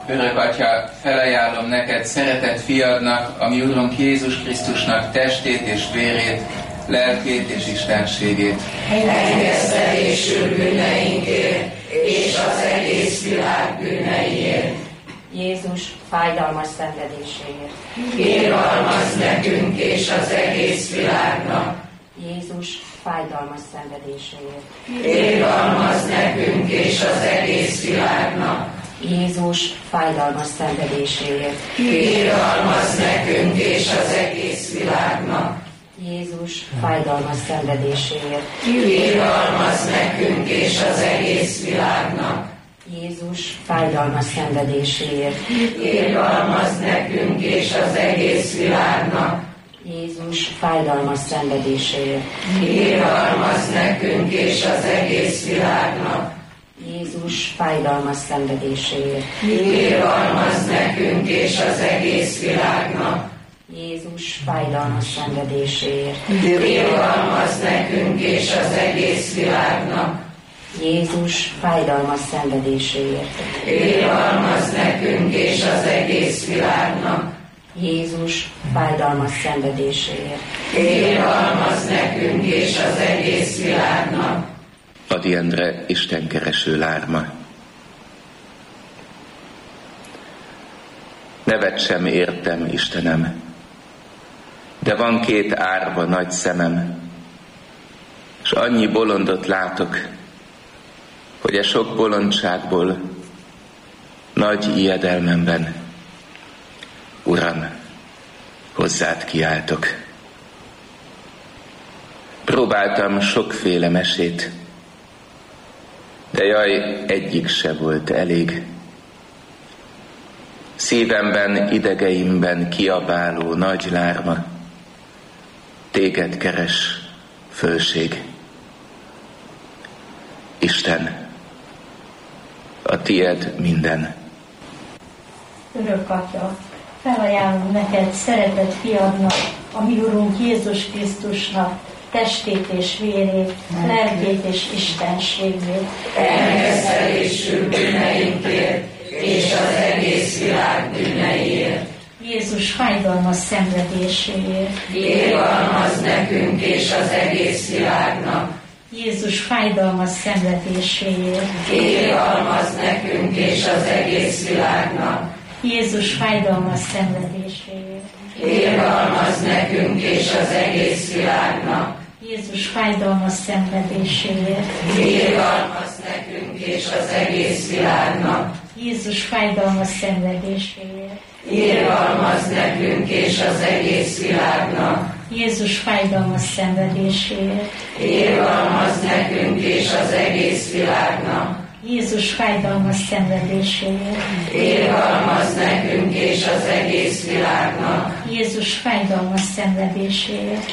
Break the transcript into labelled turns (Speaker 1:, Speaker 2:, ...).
Speaker 1: Örök Atya, felajánlom neked szeretett fiadnak, a mi Urunk Jézus Krisztusnak testét és vérét, lelkét és istenségét.
Speaker 2: Engesztelésül bűneinkért és az egész világ bűneiért.
Speaker 3: Jézus fájdalmas szenvedéséért.
Speaker 2: Irgalmazz nekünk és az egész világnak.
Speaker 3: Jézus fájdalmas szenvedéséért.
Speaker 2: Irgalmazz nekünk és az egész világnak.
Speaker 3: Jézus fájdalmas szenvedéséért.
Speaker 2: Irgalmazz nekünk és az egész világnak.
Speaker 3: Jézus fájdalmas szenvedéséért.
Speaker 2: Irgalmazz nekünk és az egész világnak.
Speaker 3: Jézus fájdalmas szenvedéséért.
Speaker 2: Irgalmazz nekünk és az egész világnak.
Speaker 3: Jézus fájdalmas szenvedéséért.
Speaker 2: Irgalmazz nekünk és az egész világnak.
Speaker 3: Jézus fájdalmas szenvedéséért.
Speaker 2: Irgalmazz nekünk és az egész világnak.
Speaker 3: Jézus fájdalmas szenvedéséért.
Speaker 2: Irgalmazz nekünk és az egész világnak.
Speaker 3: Jézus fájdalmas szenvedéséért.
Speaker 2: Irgalmazz nekünk és az egész világnak.
Speaker 3: Jézus fájdalmas szenvedéséért.
Speaker 2: Irgalmazz nekünk és az egész világnak.
Speaker 4: Ady Endre, istenkereső lárma. Nevet sem értem, Istenem, de van két árva nagy szemem, s annyi bolondot látok, hogy a sok bolondságból nagy ijedelmemben, Uram, hozzád kiáltok. Próbáltam sokféle mesét, de jaj, egyik se volt elég. Szívemben, idegeimben kiabáló nagy lárma, téged keres, fölség. Isten, a tied minden.
Speaker 5: Örök Atya, felajánlom neked szeretett fiadnak, a mi Urunk Jézus Krisztusnak testét és vérét, lelkét és istenségét.
Speaker 2: Engesztelésül bűneinkért és az egész világ bűneiért.
Speaker 5: Jézus fájdalmas szenvedéséért.
Speaker 2: Irgalmazz nekünk és az egész világnak.
Speaker 5: Jézus fájdalmas szenvedéséért.
Speaker 2: Irgalmazz nekünk és az egész világnak.
Speaker 5: Jézus fájdalmas szenvedéséért.
Speaker 2: Irgalmazz nekünk és az egész világnak.
Speaker 5: Jézus fájdalmas szenvedéséért.
Speaker 2: Irgalmazz nekünk és az egész világnak.
Speaker 5: Jézus fájdalmas szenvedéséért.
Speaker 2: Irgalmazz nekünk és az egész világnak.
Speaker 5: Jézus fájdalmas szenvedéséért.
Speaker 2: Irgalmazz nekünk és az egész világnak.
Speaker 5: Jézus fájdalmas szenvedéséért.
Speaker 2: Irgalmazz nekünk és az egész világnak.
Speaker 5: Jézus fájdalmas szenvedéséért.